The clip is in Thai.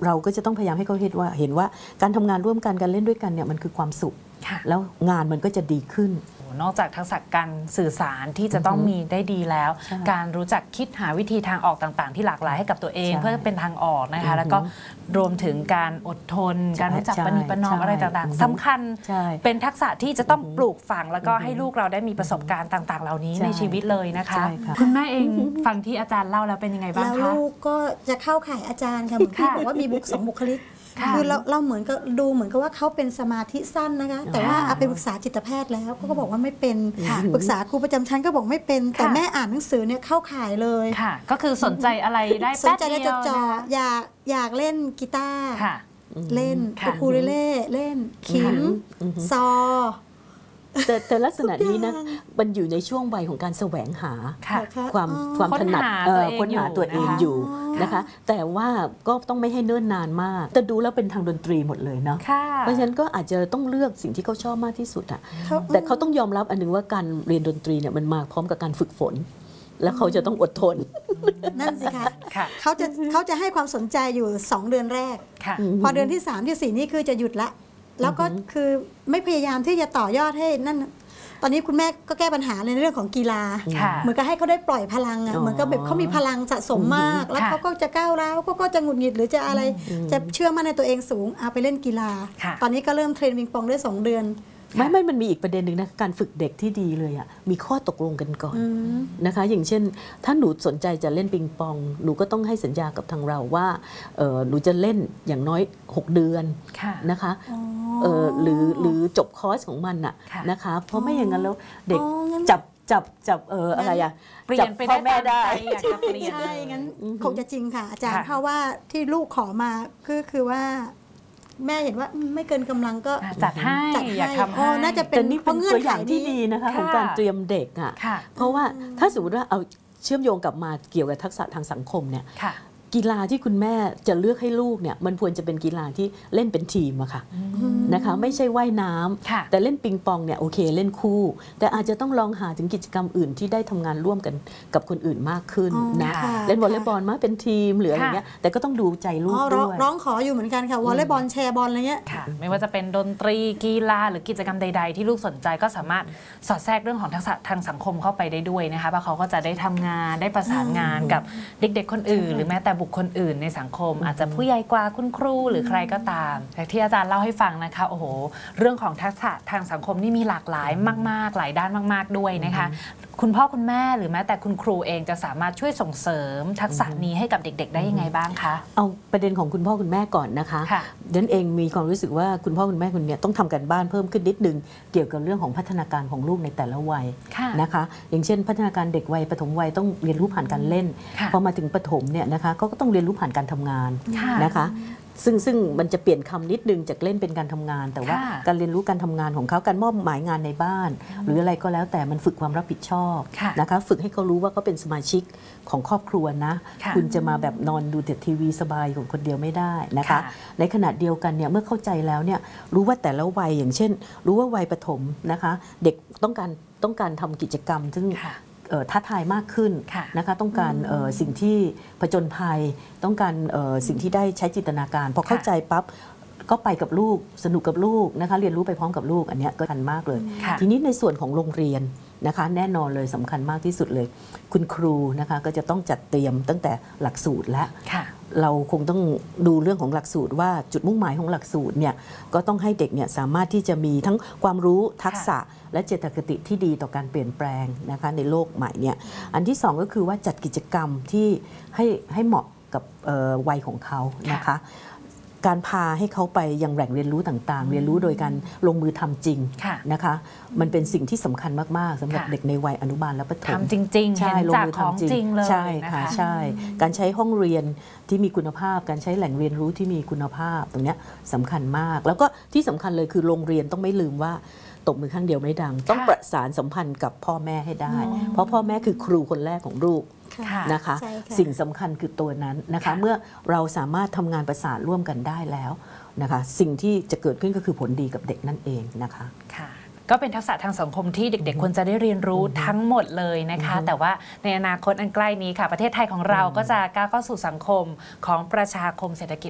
เราก็จะต้องพยายามให้เขาเห็นว่าการทำงานร่วมกันการเล่นด้วยกันเนี่ยมันคือความสุขแล้วงานมันก็จะดีขึ้นนอกจากทักษะการสื่อสารที่จะต้องมีได้ดีแล้วการรู้จักคิดหาวิธีทางออกต่างๆที่หลากหลายให้กับตัวเองเพื่อเป็นทางออกนะคะแล้วก็รวมถึงการอดทนการรู้จักประนีประนอมอะไรต่างๆสำคัญเป็นทักษะที่จะต้องปลูกฝังแล้วก็ให้ลูกเราได้มีประสบการณ์ต่างๆเหล่านี้ในชีวิตเลยนะคะคุณแม่เองฟังที่อาจารย์เล่าแล้วเป็นยังไงบ้างคะแล้วลูกก็จะเข้าข่ายอาจารย์ค่ะเหมือนที่บอกว่ามี2 บุคลิกคือเราเหมือนกับดูเหมือนกับว่าเขาเป็นสมาธิสั้นนะคะแต่ว่าเอาไปปรึกษาจิตแพทย์แล้วก็บอกว่าไม่เป็นปรึกษาครูประจำชั้นก็บอกไม่เป็นแต่แม่อ่านหนังสือเนี่ยเข้าข่ายเลยค่ะก็คือสนใจอะไรได้สนใจได้จ่ออยากเล่นกีตาร์เล่นคูเลเล่เล่นขิมซอแต่ลักษณะนี้นะมันอยู่ในช่วงวัยของการแสวงหาความถนัดค้นหาตัวเองอยู่นะคะแต่ว่าก็ต้องไม่ให้เนิ่นนานมากแต่ดูแล้วเป็นทางดนตรีหมดเลยเนาะเพราะฉะนั้นก็อาจจะต้องเลือกสิ่งที่เขาชอบมากที่สุดอะแต่เขาต้องยอมรับอันนึงว่าการเรียนดนตรีเนี่ยมันมาพร้อมกับการฝึกฝนแล้วเขาจะต้องอดทนนั่นสิคะเขาจะให้ความสนใจอยู่2 เดือนแรกพอเดือนที่3ที่4นี่คือจะหยุดละแล้วก็คือไม่พยายามที่จะต่อยอดให้นั่นตอนนี้คุณแม่ก็แก้ปัญหาในเรื่องของกีฬาเหมือนกับให้เขาได้ปล่อยพลังอ่ะเหมือนกับแบบเขามีพลังสะสมมากแล้วเขาก็จะก้าวร้าวก็จะหงุดหงิดหรือจะอะไรจะเชื่อมั่นในตัวเองสูงเอาไปเล่นกีฬาตอนนี้ก็เริ่มเทรนปิงปองได้2 เดือนไม่มันมีอีกประเด็นหนึ่งนะการฝึกเด็กที่ดีเลยอ่ะมีข้อตกลงกันก่อนนะคะอย่างเช่นถ้าหนูสนใจจะเล่นปิงปองหนูก็ต้องให้สัญญากับทางเราว่าหนูจะเล่นอย่างน้อย6 เดือนนะคะหรือจบคอร์สของมันน่ะนะคะเพราะไม่อย่างนั้นแล้วเด็กจับอะไรอะจับพ่อแม่ได้อยากจะเปลี่ยนใช่งั้นคงจะจริงค่ะอาจารย์เพราะว่าที่ลูกขอมาคือว่าแม่เห็นว่าไม่เกินกำลังก็จัดให้อยากทำให้น่าจะเป็นตัวอย่างที่ดีนะคะของการเตรียมเด็กอ่ะเพราะว่าถ้าสมมติว่าเอาเชื่อมโยงกลับมาเกี่ยวกับทักษะทางสังคมเนี่ยกีฬาที่คุณแม่จะเลือกให้ลูกเนี่ยมันควรจะเป็นกีฬาที่เล่นเป็นทีมอะค่ะนะคะไม่ใช่ว่ายน้ำแต่เล่นปิงปองเนี่ยโอเคเล่นคู่แต่อาจจะต้องลองหาถึงกิจกรรมอื่นที่ได้ทำงานร่วมกันกับคนอื่นมากขึ้นนะเล่นวอลเลย์บอลมาเป็นทีมหรืออะไรเงี้ยแต่ก็ต้องดูใจลูกด้วยร้องขออยู่เหมือนกันค่ะวอลเลย์บอลแชร์บอลอะไรเงี้ยไม่ว่าจะเป็นดนตรีกีฬาหรือกิจกรรมใดๆที่ลูกสนใจก็สามารถสอดแทรกเรื่องของทักษะทางสังคมเข้าไปได้ด้วยนะคะเพราะเขาก็จะได้ทำงานได้ประสานงานกับเด็กๆคนอื่นหรือแม้แต่บุคคลอื่นในสังคมอาจจะผู้ใหญ่กว่าคุณครูหรือใครก็ตามแต่ที่อาจารย์เล่าให้ฟังนะคะโอ้โหเรื่องของทักษะทางสังคมนี่มีหลากหลายมากๆหลายด้านมากๆด้วยนะคะคุณพ่อคุณแม่หรือแม้แต่คุณครูเองจะสามารถช่วยส่งเสริมทักษะนี้ให้กับเด็กๆได้ยังไงบ้างคะเอาประเด็นของคุณพ่อคุณแม่ก่อนนะคะดังนั้นเองมีความรู้สึกว่าคุณพ่อคุณแม่คุณเนี่ยต้องทำกันบ้านเพิ่มขึ้นนิดนึงเกี่ยวกับเรื่องของพัฒนาการของลูกในแต่ละวัยนะคะอย่างเช่นพัฒนาการเด็กวัยปฐมวัยต้องเรียนรู้ผ่านการเล่นพอมาถึงประถมเนี่ยนะคะก็ต้องเรียนรู้ผ่านการทำงานนะคะซึ่งมันจะเปลี่ยนคำนิดนึงจากเล่นเป็นการทำงานแต่ว่าการเรียนรู้การทำงานของเขาการมอบหมายงานในบ้านหรืออะไรก็แล้วแต่มันฝึกความรับผิดชอบนะคะฝึกให้เขารู้ว่าเขาเป็นสมาชิกของครอบครัวนะคุณจะมาแบบนอนดูแต่ทีวีสบายของคนเดียวไม่ได้นะคะในขณะเดียวกันเนี่ยเมื่อเข้าใจแล้วเนี่ยรู้ว่าแต่ละวัยอย่างเช่นรู้ว่าวัยประถมนะคะเด็กต้องการทำกิจกรรมซึ่งท้าทายมากขึ้นนะคะต้องการสิ่งที่ผจญภัยต้องการสิ่งที่ได้ใช้จินตนาการพอเข้าใจปั๊บก็ไปกับลูกสนุกกับลูกนะคะเรียนรู้ไปพร้อมกับลูกอันนี้ก็สำคัญมากเลยทีนี้ในส่วนของโรงเรียนนะคะแน่นอนเลยสำคัญมากที่สุดเลยคุณครูนะคะก็จะต้องจัดเตรียมตั้งแต่หลักสูตรและเราคงต้องดูเรื่องของหลักสูตรว่าจุดมุ่งหมายของหลักสูตรเนี่ยก็ต้องให้เด็กเนี่ยสามารถที่จะมีทั้งความรู้ทักษะและเจตคติที่ดีต่อการเปลี่ยนแปลงนะคะในโลกใหม่เนี่ยอันที่2ก็คือว่าจัดกิจกรรมที่ให้เหมาะกับวัยของเขานะคะการพาให้เขาไปยังแหล่งเรียนรู้ต่างๆเรียนรู้โดยการลงมือทำจริงนะคะมันเป็นสิ่งที่สำคัญมากๆสำหรับเด็กในวัยอนุบาลและประถมทำจริงๆใช่ลงมือทำจริงเลยใช่ค่ะใช่การใช้ห้องเรียนที่มีคุณภาพการใช้แหล่งเรียนรู้ที่มีคุณภาพตรงนี้สำคัญมากแล้วก็ที่สำคัญเลยคือโรงเรียนต้องไม่ลืมว่าตบมือข้างเดียวไม่ดังต้องประสานสัมพันธ์กับพ่อแม่ให้ได้เพราะพ่อแม่คือครูคนแรกของลูกนะคะสิ่งสำคัญคือตัวนั้นนะคะเมื่อเราสามารถทำงานประสานร่วมกันได้แล้วนะคะสิ่งที่จะเกิดขึ้นก็คือผลดีกับเด็กนั่นเองนะคะก็เป็นทักษะทางสังคมที่เด็กๆควรจะได้เรียนรู้ทั้งหมดเลยนะคะแต่ว่าในอนาคตอันใกล้นี้ค่ะประเทศไทยของเราก็จะก้าวเข้าสู่สังคมของประชาคมเศรษฐกิจ